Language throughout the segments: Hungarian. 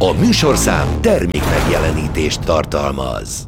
A műsorszám termék megjelenítést tartalmaz.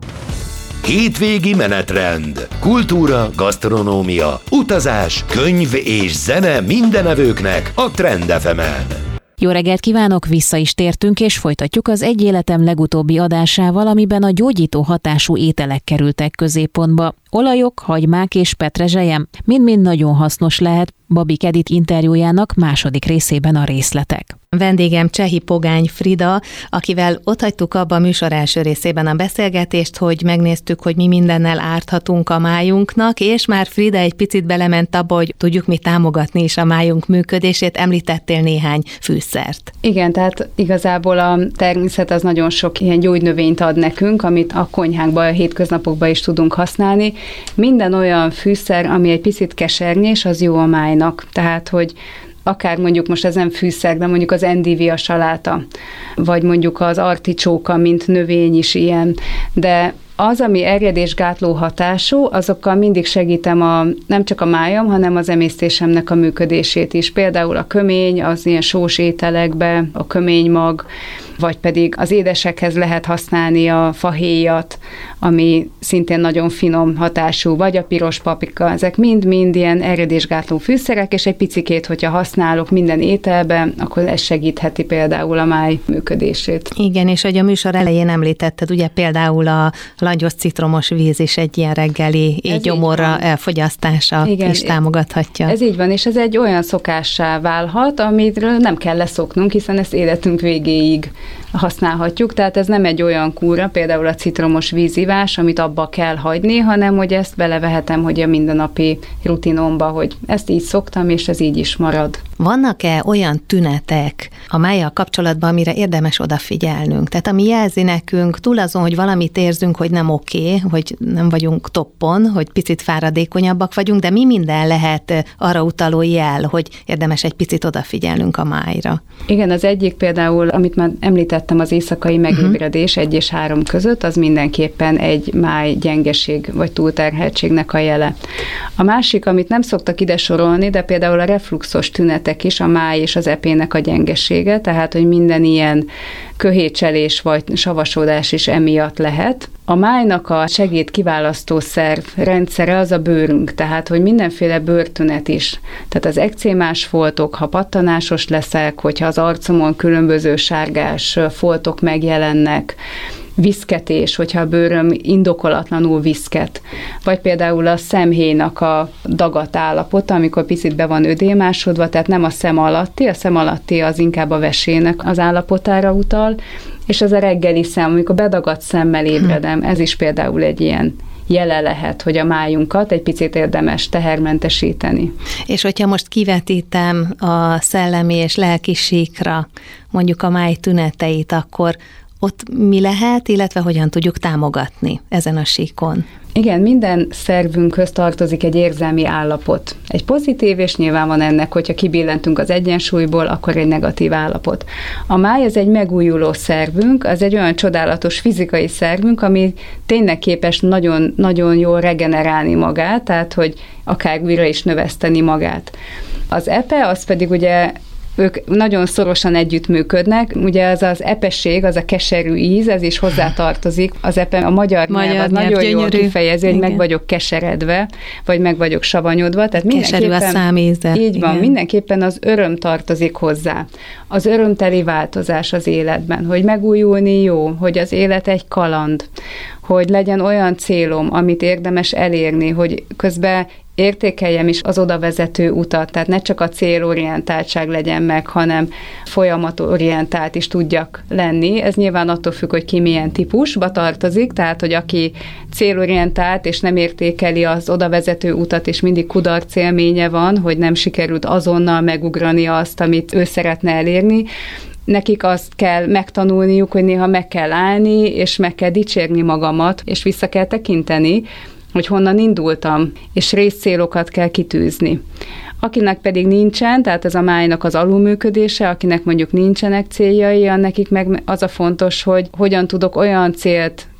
Hétvégi menetrend, kultúra, gasztronómia, utazás, könyv és zene mindenevőknek a Trend FM-en. Jó reggelt kívánok, vissza is tértünk, és folytatjuk az Egy életem legutóbbi adásával, amiben a gyógyító hatású ételek kerültek középpontba. Olajok, hagymák és petrezselyem mind-mind nagyon hasznos lehet. Babik Edith interjújának második részében a részletek. Vendégem Csehi Pogány Frida, akivel otthagytuk abba a műsor első részében a beszélgetést, hogy megnéztük, hogy mi mindennel árthatunk a májunknak, és már Frida egy picit belement abba, hogy tudjuk mi támogatni is a májunk működését, említettél néhány fűszert. Igen, tehát igazából a természet az nagyon sok ilyen gyógynövényt ad nekünk, amit a konyhánkban, a hétköznapokban is tudunk használni. Minden olyan fűszer, ami egy picit kesernyés, az jó a májnak. Tehát, hogy akár mondjuk most ez nem fűszer, de mondjuk az endivia saláta, vagy mondjuk az articsóka, mint növény is ilyen, de az, ami erjedésgátló hatású, azokkal mindig segítem nem csak a májam, hanem az emésztésemnek a működését is. Például a kömény, az ilyen sós ételekbe, a köménymag, vagy pedig az édesekhez lehet használni a fahéjat, ami szintén nagyon finom hatású, vagy a piros paprika, ezek mind-mind ilyen erjedésgátló fűszerek, és egy picikét, hogyha használok minden ételben, akkor ez segítheti például a máj működését. Igen, és hogy a műsor elején említetted, ugye például a langyos citromos víz is egy ilyen reggeli gyomorra elfogyasztása is támogathatja. Ez így van, és ez egy olyan szokássá válhat, amiről nem kell leszoknunk, hiszen ezt életünk végéig használhatjuk, tehát ez nem egy olyan kúra, például a citromos vízivás, amit abba kell hagyni, hanem hogy ezt belevehetem, hogy a mindennapi rutinomba, hogy ezt így szoktam, és ez így is marad. Vannak-e olyan tünetek a májjal kapcsolatban, amire érdemes odafigyelnünk? Tehát ami jelzi nekünk, túl azon, hogy valamit érzünk, hogy nem oké, hogy nem vagyunk toppon, hogy picit fáradékonyabbak vagyunk, de mi minden lehet arra utaló jel, hogy érdemes egy picit odafigyelnünk a májra? Igen, az egyik például, amit már említettem, az éjszakai megébredés 1 és 3 között, az mindenképpen egy máj gyengeség vagy túlterheltségnek a jele. A másik, amit nem szoktak ide sorolni, de például a refluxos tünetek is, a máj és az epének a gyengesége, tehát, hogy minden ilyen köhétselés vagy savasodás is emiatt lehet. A májnak a segédkiválasztó szerv rendszere az a bőrünk, tehát, hogy mindenféle bőrtünet is. Tehát az ekcémás foltok, ha pattanásos leszek, hogyha az arcomon különböző sárgás foltok megjelennek, viszketés, hogyha a bőröm indokolatlanul viszket, vagy például a szemhéjnak a dagat állapota, amikor picit be van ödémásodva, tehát nem a szem alatti az inkább a vesének az állapotára utal, és az a reggeli szem, amikor bedagadt szemmel ébredem, ez is például egy ilyen jele lehet, hogy a májunkat egy picit érdemes tehermentesíteni. És hogyha most kivetítem a szellemi és lelki síkra mondjuk a máj tüneteit, akkor ott mi lehet, illetve hogyan tudjuk támogatni ezen a síkon? Igen, minden szervünkhöz tartozik egy érzelmi állapot. Egy pozitív, és nyilván van ennek, hogyha kibillentünk az egyensúlyból, akkor egy negatív állapot. A máj az egy megújuló szervünk, az egy olyan csodálatos fizikai szervünk, ami tényleg képes nagyon, nagyon jól regenerálni magát, tehát hogy akár újra is növeszteni magát. Az epe, az pedig ugye ők nagyon szorosan együttműködnek. Ugye az epesség, az a keserű íz, ez is hozzátartozik. Az epe, a magyar nyelv az nagyon jól kifejezi, hogy meg vagyok keseredve, vagy meg vagyok savanyodva. Tehát keserű a számíze. Így van, mindenképpen az öröm tartozik hozzá. Az örömteli változás az életben, hogy megújulni jó, hogy az élet egy kaland, hogy legyen olyan célom, amit érdemes elérni, hogy közben értékeljem is az oda vezető utat, tehát ne csak a célorientáltság legyen meg, hanem folyamatorientált is tudjak lenni. Ez nyilván attól függ, hogy ki milyen típusba tartozik, tehát hogy aki célorientált és nem értékeli az oda vezető utat, és mindig kudarc élménye van, hogy nem sikerült azonnal megugrani azt, amit ő szeretne elérni, nekik azt kell megtanulniuk, hogy néha meg kell állni, és meg kell dicsérni magamat, és vissza kell tekinteni, hogy honnan indultam, és részcélokat kell kitűzni. Akinek pedig nincsen, tehát ez a májnak az alulműködése, akinek mondjuk nincsenek céljai, nekik meg az a fontos, hogy hogyan tudok olyan célt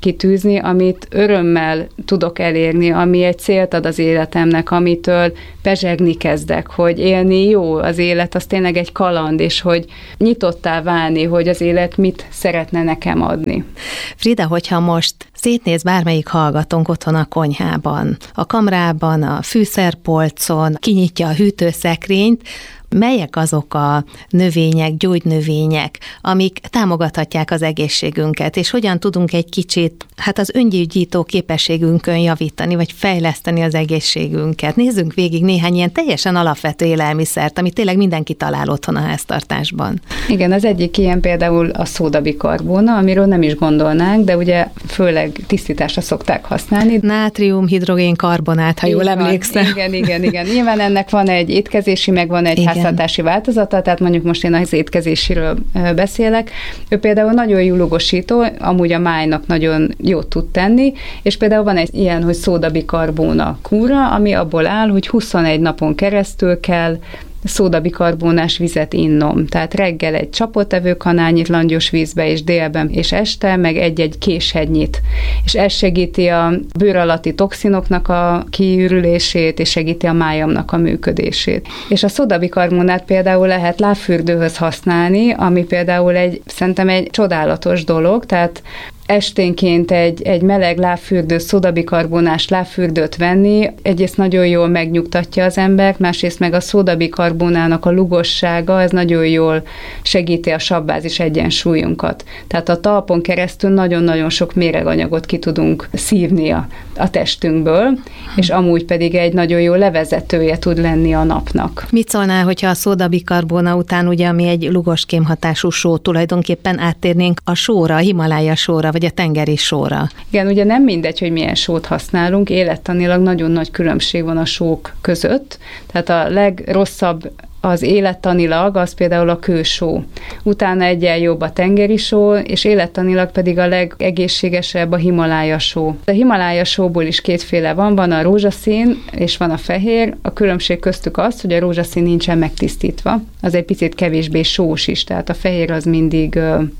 kitűzni, amit örömmel tudok elérni, ami egy célt ad az életemnek, amitől pezsegni kezdek, hogy élni jó, az élet az tényleg egy kaland, és hogy nyitottá válni, hogy az élet mit szeretne nekem adni. Frida, hogyha most szétnéz bármelyik hallgatónk otthon a konyhában, a kamrában, a fűszerpolcon, kinyitja a hűtőszekrényt, melyek azok a növények, gyógynövények, amik támogathatják az egészségünket, és hogyan tudunk egy kicsit az öngyógyító képességünkön javítani, vagy fejleszteni az egészségünket. Nézzünk végig néhány ilyen teljesen alapvető élelmiszert, amit tényleg mindenki talál otthon a háztartásban. Igen, az egyik ilyen például a szódabikarbóna, amiről nem is gondolnánk, de ugye főleg tisztításra szokták használni. Nátrium, hidrogén, karbonát, ha jól emlékszem. Igen. Nyilván ennek van egy étkezési, meg van egy háztartási változata, tehát mondjuk most én az étkezésiről beszélek. Ő például nagyon jólugosító, amúgy a májnak nagyon jót tud tenni, és például van egy ilyen, hogy szódabikarbóna kúra, ami abból áll, hogy 21 napon keresztül kell szódabikarbónás vizet innom. Tehát reggel egy csapott evőkanálnyit langyos vízbe, és délben és este, meg egy-egy késhegynyit. És ez segíti a bőr alatti toxinoknak a kiürülését, és segíti a májamnak a működését. És a szódabikarbónát például lehet lábfürdőhöz használni, ami például szerintem egy csodálatos dolog, tehát esténként egy meleg lábfürdő, szódabikarbonás lábfürdőt venni, egyrészt nagyon jól megnyugtatja az embert, másrészt meg a szódabikarbónának a lugossága, ez nagyon jól segíti a sabbázis egyensúlyunkat. Tehát a talpon keresztül nagyon-nagyon sok méreganyagot ki tudunk szívni a testünkből, és amúgy pedig egy nagyon jó levezetője tud lenni a napnak. Mit szólnál, hogyha a szódabikarbóna után, ugye, ami egy lugos kémhatású só, tulajdonképpen áttérnénk a sóra, a Himalája sóra, vagy a tengeri sóra? Igen, ugye nem mindegy, hogy milyen sót használunk, élettanilag nagyon nagy különbség van a sók között, tehát a legrosszabb az élettanilag, az például a kősó. Utána egyen jobb a tengeri só, és élettanilag pedig a legegészségesebb a Himalája só. A Himalája sóból is kétféle van a rózsaszín és van a fehér. A különbség köztük az, hogy a rózsaszín nincsen megtisztítva, az egy picit kevésbé sós is, tehát a fehér az mindig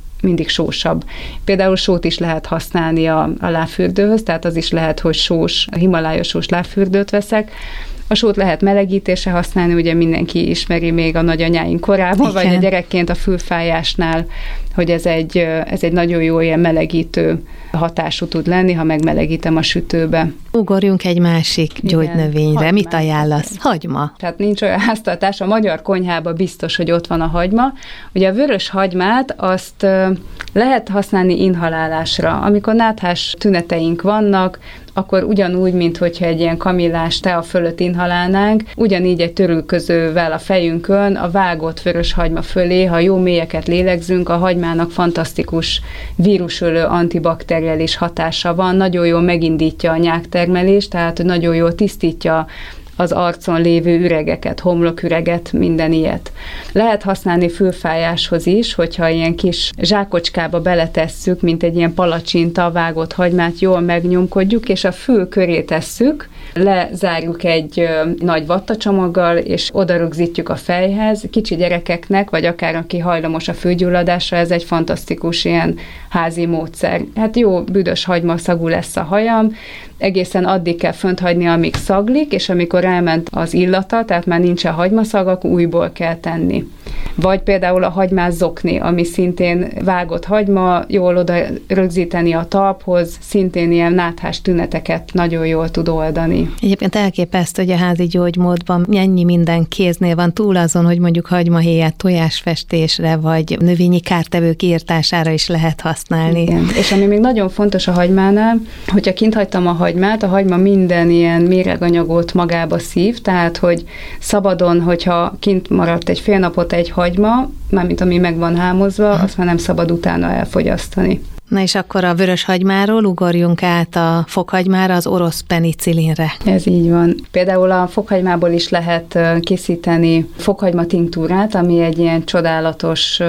sósabb. Például sót is lehet használni a lábfürdőhöz, tehát az is lehet, hogy sós, a Himalája sós lábfürdőt veszek. A sót lehet melegítésre használni, ugye mindenki ismeri még a nagyanyáink korában, vagy a gyerekként a fülfájásnál, hogy ez egy nagyon jó ilyen melegítő hatású tud lenni, ha megmelegítem a sütőbe. Ugorjunk egy másik gyógynövényre. Mit ajánlasz? Hagyma. Tehát nincs olyan háztartás, a magyar konyhában biztos, hogy ott van a hagyma. Ugye a vörös hagymát azt lehet használni inhalálásra. Amikor náthás tüneteink vannak, akkor ugyanúgy, mint hogyha egy ilyen kamillás tea fölött inhalálnánk, ugyanígy egy törülközővel a fejünkön a vágott vörös hagyma fölé, ha jó mélyeket lélegzünk, a hagymának fantasztikus vírusölő antibakteriális hatása van, nagyon jól megindítja a nyáktermelést, tehát nagyon jól tisztítja az arcon lévő üregeket, homloküreget, minden ilyet. Lehet használni fülfájáshoz is, hogyha ilyen kis zsákocskába beletesszük, mint egy ilyen palacsinta vágott hagymát, jól megnyomkodjuk, és a fül köré tesszük, lezárjuk egy nagy vattacsomaggal, és oda rögzítjük a fejhez. Kicsi gyerekeknek, vagy akár aki hajlamos a fülgyulladásra, ez egy fantasztikus ilyen házi módszer. Hát jó büdös hagymaszagú lesz a hajam, egészen addig kell fönt hagyni, amíg szaglik, és amikor elment az illata, tehát már nincsen hagymaszag, akkor újból kell tenni. Vagy például a hagymás zokni, ami szintén vágott hagyma, jól oda rögzíteni a talphoz, szintén ilyen náthás tüneteket nagyon jól tud oldani. Egyébként elképesztő, hogy a házi gyógymódban ennyi minden kéznél van, túl azon, hogy mondjuk hagymahéját tojásfestésre, vagy növényi kártevők írtására is lehet használni. Igen. És ami még nagyon fontos a hagymánál, hogyha kint hagytam a hagymát, a hagyma minden ilyen méreganyagot magába szív, tehát hogy szabadon, hogyha kint maradt egy fél napot egy hagyma, mármint ami meg van hámozva, azt már nem szabad utána elfogyasztani. Na és akkor a vörös hagymáról ugorjunk át a fokhagymára, az orosz penicilinre. Ez így van. Például a fokhagymából is lehet készíteni fokhagyma tinktúrát, ami egy ilyen csodálatos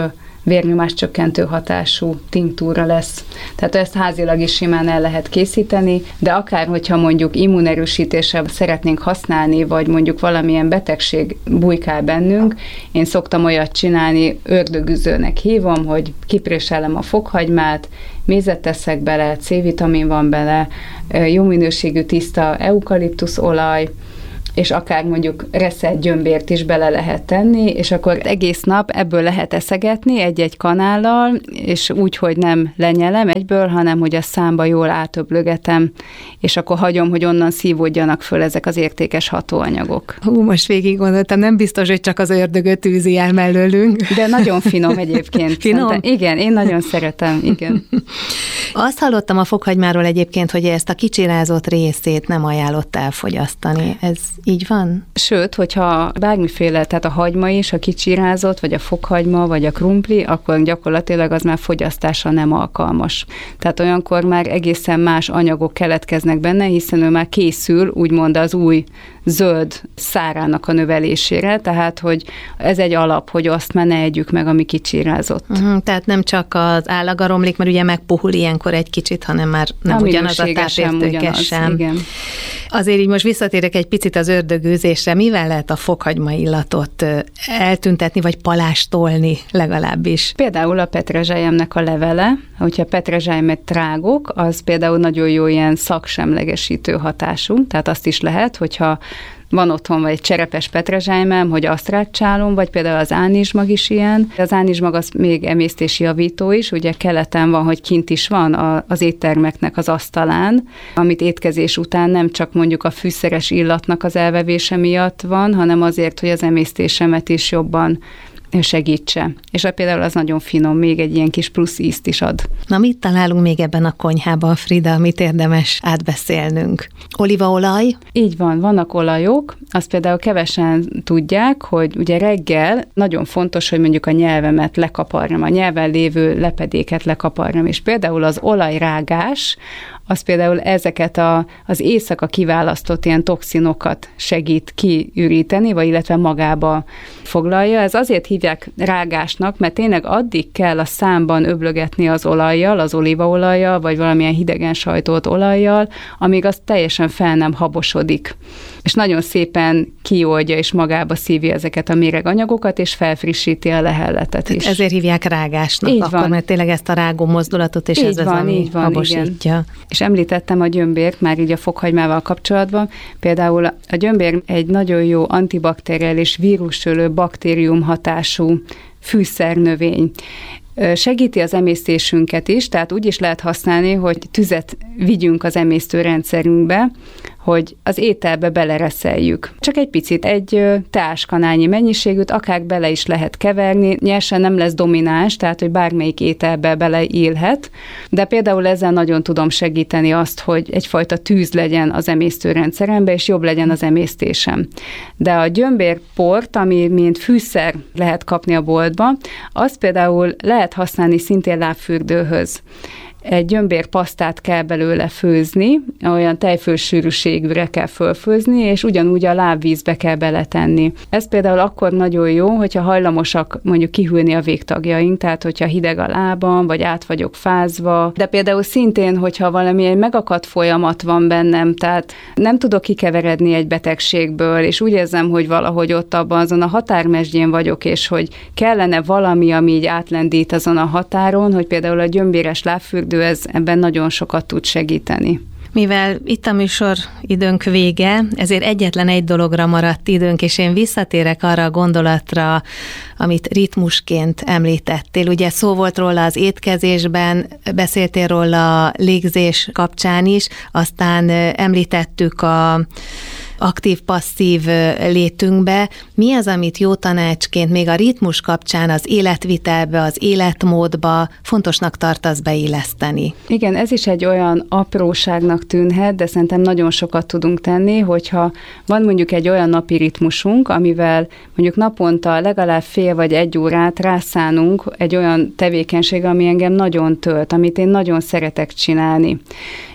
vérnyomás csökkentő hatású tinktúra lesz. Tehát ezt házilag is simán el lehet készíteni, de akár, hogyha mondjuk immunerősítésre szeretnénk használni, vagy mondjuk valamilyen betegség bujkál bennünk, én szoktam olyat csinálni, ördögüzőnek hívom, hogy kipréselem a fokhagymát, mézet teszek bele, C-vitamin van bele, jó minőségű tiszta eukaliptuszolaj, és akár mondjuk reszelt gyömbért is bele lehet tenni, és akkor egész nap ebből lehet eszegetni egy-egy kanállal, és úgy, hogy nem lenyelem egyből, hanem hogy a számba jól átöblögetem, és akkor hagyom, hogy onnan szívódjanak föl ezek az értékes hatóanyagok. Most végig gondoltam, nem biztos, hogy csak az ördögöt űzi el mellőlünk. De nagyon finom egyébként. Finom? Igen, én nagyon szeretem, igen. Azt hallottam a fokhagymáról egyébként, hogy ezt a kicsirázott részét nem ajánlott elfogyasztani. Ez így van? Sőt, hogyha bármiféle, tehát a hagyma is, a kicsirázott, vagy a fokhagyma, vagy a krumpli, akkor gyakorlatilag az már fogyasztásra nem alkalmas. Tehát olyankor már egészen más anyagok keletkeznek benne, hiszen ő már készül, úgymond az új zöld szárának a növelésére, tehát hogy ez egy alap, hogy azt már ne együk meg, ami kicsirázott. Tehát nem csak az állaga romlik, mert ugye megpuhul ilyenkor egy kicsit, hanem már nem ugyanaz a tápértéke sem. Igen. Azért így most visszatérek egy picit az ördögűzésre. Mivel lehet a fokhagyma illatot eltüntetni, vagy palástolni legalábbis? Például a petrezselyemnek a levele, hogyha petrezselymet trágok, az például nagyon jó ilyen szaksemlegesítő hatású, tehát azt is lehet, hogyha van otthon vagy egy cserepes petrezselymem, hogy azt rácsálom, vagy például az ánizsmag is ilyen. Az ánizsmag az még emésztési javító is, ugye keleten van, hogy kint is van az éttermeknek az asztalán, amit étkezés után nem csak mondjuk a fűszeres illatnak az elvevése miatt van, hanem azért, hogy az emésztésemet is jobban segítse. És például az nagyon finom, még egy ilyen kis plusz ízt is ad. Na, mit találunk még ebben a konyhában, Frida, amit érdemes átbeszélnünk? Olívaolaj? Így van, vannak olajok, azt például kevesen tudják, hogy ugye reggel nagyon fontos, hogy mondjuk a nyelvemet lekaparjam, a nyelven lévő lepedéket lekaparjam, és például az olajrágás, az például ezeket az éjszaka kiválasztott ilyen toxinokat segít kiüríteni, vagy illetve magába foglalja. Ez azért hívják rágásnak, mert tényleg addig kell a számban öblögetni az olajjal, az olívaolajjal, vagy valamilyen hidegen sajtolt olajjal, amíg az teljesen fel nem habosodik. És nagyon szépen kioldja és magába szívja ezeket a méreganyagokat, és felfrissíti a lehelletet is. Ezért hívják rágásnak így akkor, van. Mert tényleg ezt a rágó mozdulatot, és így ez van, az, ami habosítja. Igen. És említettem a gyömbért már így a fokhagymával kapcsolatban. Például a gyömbér egy nagyon jó antibakteriális vírusölő baktérium hatású fűszernövény. Segíti az emésztésünket is, tehát úgy is lehet használni, hogy tüzet vigyünk az emésztőrendszerünkbe, hogy az ételbe belereszeljük. Csak egy picit, egy teáskanálnyi mennyiségűt, akár bele is lehet keverni, nyersen nem lesz domináns, tehát hogy bármelyik ételbe beleillhet, de például ezzel nagyon tudom segíteni azt, hogy egyfajta tűz legyen az emésztőrendszerembe, és jobb legyen az emésztésem. De a gyömbérport, ami mint fűszer lehet kapni a boltba, azt például lehet használni szintén lábfürdőhöz. Egy gyömbérpasztát kell belőle főzni, olyan tejfölsűrűségűre kell fölfőzni, és ugyanúgy a lábvízbe kell beletenni. Ez például akkor nagyon jó, hogyha hajlamosak mondjuk kihűlni a végtagjaink, tehát hogyha hideg a lábam, vagy át vagyok fázva, de például szintén, hogyha valami egy megakadt folyamat van bennem, tehát nem tudok kikeveredni egy betegségből, és úgy érzem, hogy valahogy ott abban azon a határmesdjén vagyok, és hogy kellene valami, ami így átlendít azon a határon, hogy például a gyömbéres lábfürdő ez ebben nagyon sokat tud segíteni. Mivel itt a műsor időnk vége, ezért egyetlen egy dologra maradt időnk, és én visszatérek arra a gondolatra, amit ritmusként említettél. Ugye szó volt róla az étkezésben, beszéltél róla a légzés kapcsán is, aztán említettük a aktív-passzív létünkbe. Mi az, amit jó tanácsként még a ritmus kapcsán az életvitelbe, az életmódba fontosnak tartasz beilleszteni? Igen, ez is egy olyan apróságnak tűnhet, de szerintem nagyon sokat tudunk tenni, hogyha van mondjuk egy olyan napi ritmusunk, amivel mondjuk naponta legalább fél vagy egy órát rászánunk egy olyan tevékenység, ami engem nagyon tölt, amit én nagyon szeretek csinálni.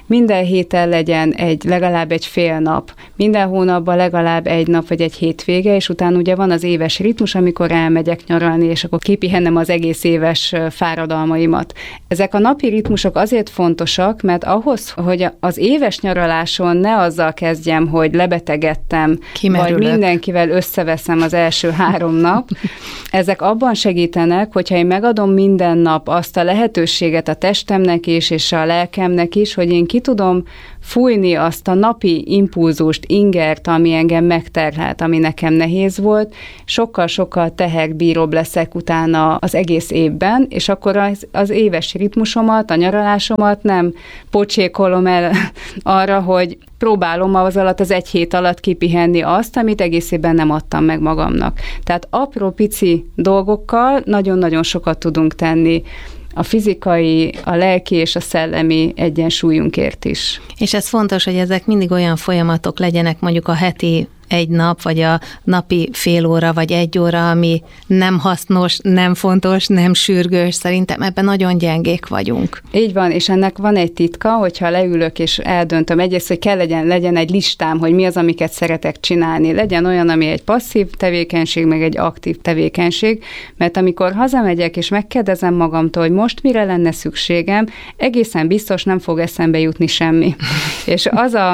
minden héten legyen legalább egy fél nap, minden hónapban legalább egy nap vagy egy hétvége, és utána ugye van az éves ritmus, amikor elmegyek nyaralni, és akkor kipihennem az egész éves fáradalmaimat. Ezek a napi ritmusok azért fontosak, mert ahhoz, hogy az éves nyaraláson ne azzal kezdjem, hogy lebetegedtem, vagy mindenkivel összeveszem az első 3 nap, ezek abban segítenek, hogyha én megadom minden nap azt a lehetőséget a testemnek is, és a lelkemnek is, hogy én ki tudom fújni azt a napi impulzust, ingert, ami engem megterhelt, ami nekem nehéz volt, sokkal-sokkal teherbíróbb leszek utána az egész évben, és akkor az éves ritmusomat, a nyaralásomat nem pocsékolom el arra, hogy próbálom az alatt, az egy hét alatt kipihenni azt, amit egész évben nem adtam meg magamnak. Tehát apró pici dolgokkal nagyon-nagyon sokat tudunk tenni a fizikai, a lelki és a szellemi egyensúlyunkért is. És ez fontos, hogy ezek mindig olyan folyamatok legyenek, mondjuk a heti egy nap, vagy a napi fél óra, vagy 1 óra, ami nem hasznos, nem fontos, nem sürgős. Szerintem ebben nagyon gyengék vagyunk. Így van, és ennek van egy titka, hogyha leülök és eldöntöm egyrészt, hogy kell legyen egy listám, hogy mi az, amiket szeretek csinálni. Legyen olyan, ami egy passzív tevékenység, meg egy aktív tevékenység, mert amikor hazamegyek és megkérdezem magamtól, hogy most mire lenne szükségem, egészen biztos nem fog eszembe jutni semmi. És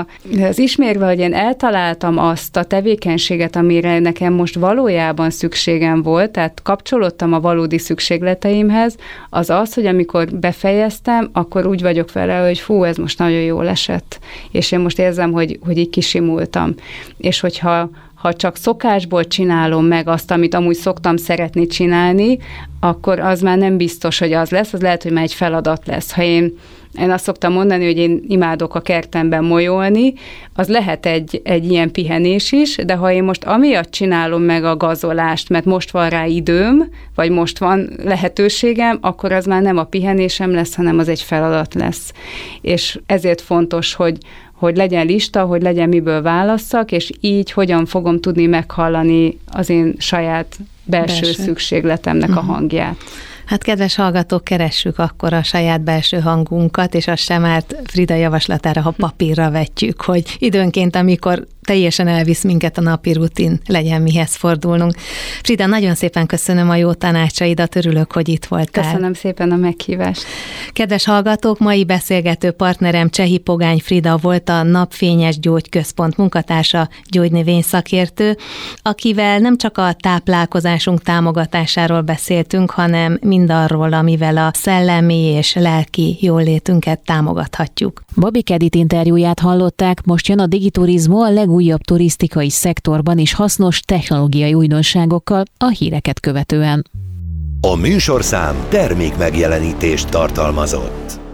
az ismérve, hogy én eltaláltam azt a tevékenységet, amire nekem most valójában szükségem volt, tehát kapcsolódtam a valódi szükségleteimhez, az, hogy amikor befejeztem, akkor úgy vagyok vele, hogy fú, ez most nagyon jól esett, és én most érzem, hogy így kisimultam. És hogyha csak szokásból csinálom meg azt, amit amúgy szoktam szeretni csinálni, akkor az már nem biztos, hogy az lesz, az lehet, hogy már egy feladat lesz. Ha én azt szoktam mondani, hogy én imádok a kertemben molyolni, az lehet egy ilyen pihenés is, de ha én most amiatt csinálom meg a gazolást, mert most van rá időm, vagy most van lehetőségem, akkor az már nem a pihenésem lesz, hanem az egy feladat lesz. És ezért fontos, hogy legyen lista, hogy legyen miből válasszak, és így hogyan fogom tudni meghallani az én saját belső szükségletemnek a hangját. Hát kedves hallgatók, keressük akkor a saját belső hangunkat, és azt sem árt Frida javaslatára, ha papírra vetjük, hogy időnként, amikor teljesen elvisz minket a napi rutin, legyen mihez fordulnunk. Frida, nagyon szépen köszönöm a jó tanácsaidat, örülök, hogy itt voltál. Köszönöm szépen a meghívást. Kedves hallgatók, mai beszélgető partnerem Csehi Pogány Frida volt, a Napfényes Gyógyközpont munkatársa, gyógynövény szakértő, akivel nem csak a táplálkozásunk támogatásáról beszéltünk, hanem mindarról, amivel a szellemi és lelki jólétünket támogathatjuk. Babik Edit interjúját hallották, most jön a Digiturizmo, a legújabb turisztikai szektorban is hasznos technológiai újdonságokkal a híreket követően. A műsorszám termékmegjelenítést tartalmazott.